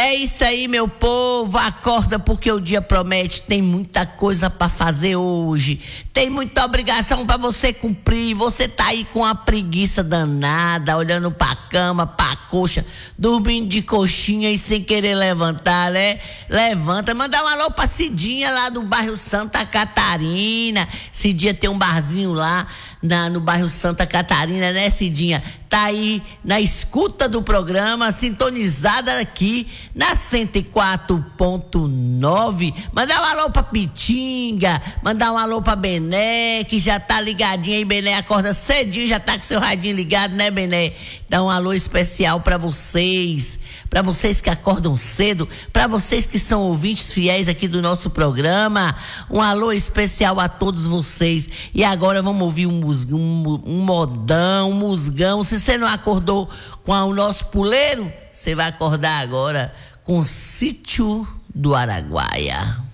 É isso aí, meu povo, acorda porque o dia promete, tem muita coisa pra fazer hoje, tem muita obrigação pra você cumprir, você tá aí com a preguiça danada, olhando pra cama, pra coxa, dormindo de coxinha e sem querer levantar, né? Levanta, manda um alô pra Cidinha lá do bairro Santa Catarina. Cidinha tem um barzinho lá no bairro Santa Catarina, né, Cidinha? Tá aí na escuta do programa, sintonizada aqui na 104.9. Mandar um alô pra Pitinga, mandar um alô pra Bené, que já tá ligadinha aí. Bené acorda cedinho, já tá com seu radinho ligado, né, Bené? Dá um alô especial pra vocês que acordam cedo, pra vocês que são ouvintes fiéis aqui do nosso programa. Um alô especial a todos vocês. E agora vamos ouvir um modão, um musgão. Se você não acordou com o nosso puleiro, você vai acordar agora com o Sítio do Araguaia.